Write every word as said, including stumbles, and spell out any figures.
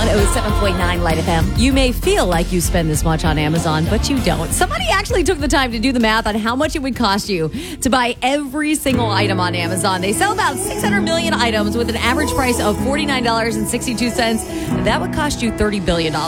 oh seven point nine Light F M. You may feel like you spend this much on Amazon, but you don't. Somebody actually took the time to do the math on how much it would cost you to buy every single item on Amazon. They sell about six hundred million items with an average price of forty-nine dollars and sixty-two cents. That would cost you thirty billion dollars.